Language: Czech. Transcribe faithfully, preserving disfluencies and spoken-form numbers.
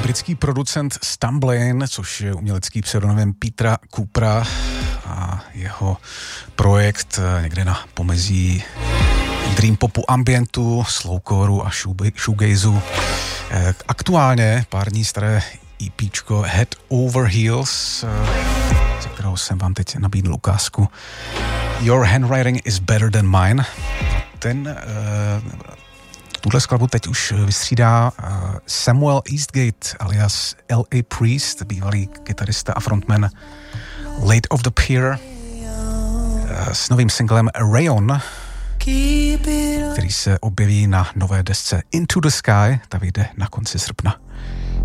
britský producent Stumblin, což je umělecký pseudonym Petera Coopera a jeho projekt někde na pomezí dream popu, ambientu, slowcoreu a shoegazu. Aktuálně pár dní staré EPčko Head Over Heels, ze kterého jsem vám teď nabídl ukázku. Your handwriting is better than mine. Ten tuhle skladbu teď už vystřídá Samuel Eastgate alias L A Priest, bývalý kytarista a frontman Late of the Pier, s novým singlem Rayon, který se objeví na nové desce Into the Sky, ta vyjde na konci srpna.